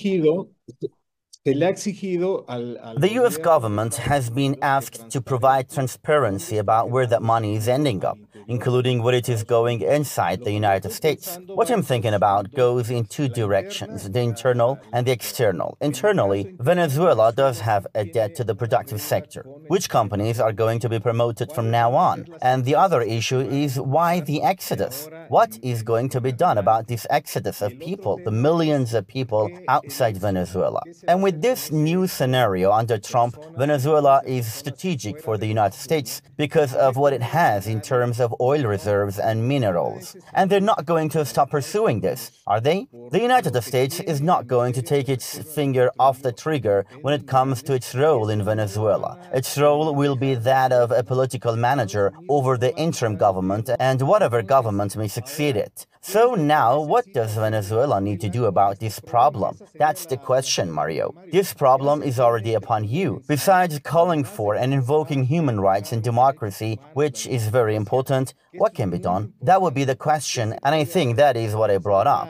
The US government has been asked to provide transparency about where that money is ending up, including where it is going inside the United States. What I'm thinking about goes in two directions, the internal and the external. Internally, Venezuela does have a debt to the productive sector. Which companies are going to be promoted from now on? And the other issue is why the exodus? What is going to be done about this exodus of people, the millions of people outside Venezuela? And with this new scenario under Trump, Venezuela is strategic for the United States because of what it has in terms of oil reserves and minerals. And they're not going to stop pursuing this, are they? The United States is not going to take its finger off the trigger when it comes to its role in Venezuela. Its role will be that of a political manager over the interim government and whatever government may succeed it. So now, what does Venezuela need to do about this problem? That's the question, Mario. This problem is already upon you. Besides calling for and invoking human rights and democracy, which is very important, what can be done? That would be the question, and I think that is what I brought up.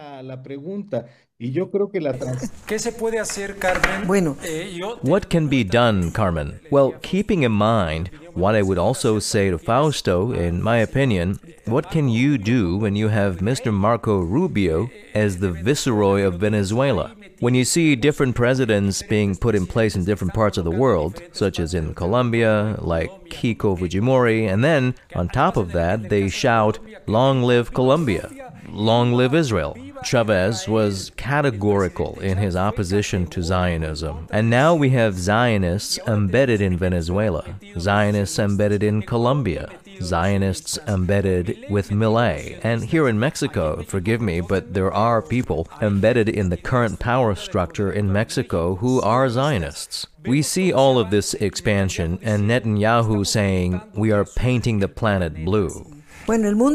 What can be done, Carmen? Well, keeping in mind what I would also say to Fausto, in my opinion, what can you do when you have Mr. Marco Rubio as the viceroy of Venezuela? When you see different presidents being put in place in different parts of the world, such as in Colombia, like Keiko Fujimori, and then, on top of that, they shout, "Long live Colombia! Long live Israel!" Chavez was categorical in his opposition to Zionism. And now we have Zionists embedded in Venezuela, Zionists embedded in Colombia, Zionists embedded with Milei. And here in Mexico, forgive me, but there are people embedded in the current power structure in Mexico who are Zionists. We see all of this expansion and Netanyahu saying, "We are painting the planet blue." Well, the world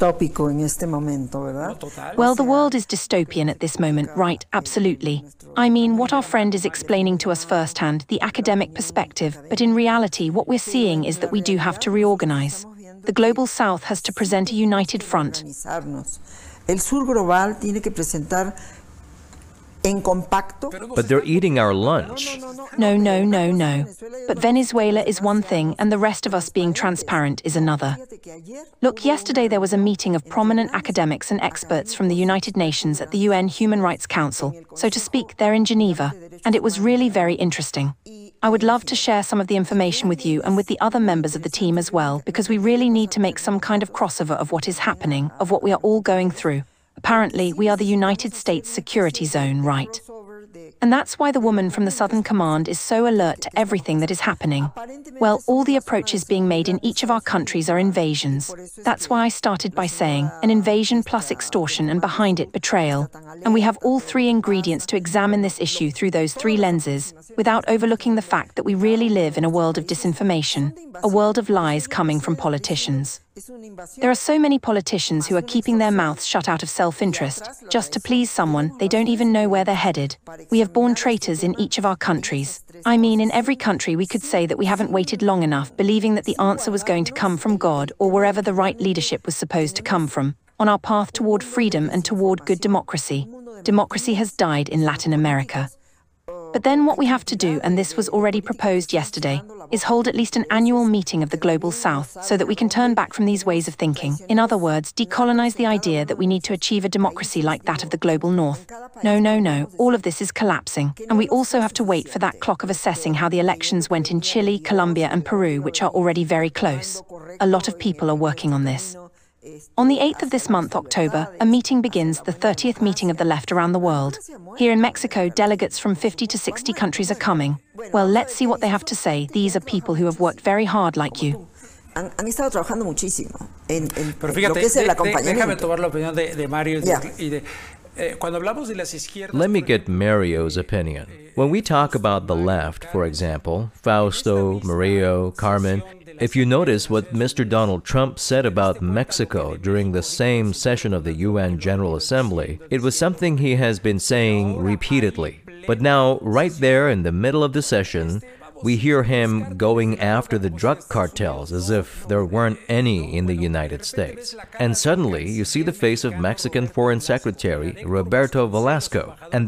is dystopian at this moment, right, absolutely. I mean, what our friend is explaining to us firsthand, the academic perspective, but in reality, what we're seeing is that we do have to reorganize. The Global South has to present a united front. But they're eating our lunch. No. But Venezuela is one thing, and the rest of us being transparent is another. Look, yesterday there was a meeting of prominent academics and experts from the United Nations at the UN Human Rights Council, so to speak, they're in Geneva, and it was really very interesting. I would love to share some of the information with you and with the other members of the team as well, because we really need to make some kind of crossover of what is happening, of what we are all going through. Apparently, we are the United States Security Zone, right? And that's why the woman from the Southern Command is so alert to everything that is happening. Well, all the approaches being made in each of our countries are invasions. That's why I started by saying an invasion plus extortion and behind it betrayal. And we have all three ingredients to examine this issue through those three lenses, without overlooking the fact that we really live in a world of disinformation, a world of lies coming from politicians. There are so many politicians who are keeping their mouths shut out of self-interest, just to please someone. They don't even know where they're headed. We have born traitors in each of our countries. I mean, in every country we could say that we haven't waited long enough, believing that the answer was going to come from God or wherever the right leadership was supposed to come from, on our path toward freedom and toward good democracy. Democracy has died in Latin America. But then what we have to do, and this was already proposed yesterday, is hold at least an annual meeting of the Global South so that we can turn back from these ways of thinking. In other words, decolonize the idea that we need to achieve a democracy like that of the Global North. No. All of this is collapsing. And we also have to wait for that clock of assessing how the elections went in Chile, Colombia, and Peru, which are already very close. A lot of people are working on this. On the 8th of this month, October, a meeting begins, the 30th meeting of the left around the world. Here in Mexico, delegates from 50 to 60 countries are coming. Well, let's see what they have to say. These are people wlet me get Mario's opinion. When we talk about the left, for example, Fausto, Mario, Carmen, if you notice what Mr. Donald Trump said about Mexico during the same session of the UN General Assembly, it was something he has been saying repeatedly. But now, right there in the middle of the session, we hear him going after the drug cartels as if there weren't any in the United States. And suddenly, you see the face of Mexican Foreign Secretary Roberto Velasco. And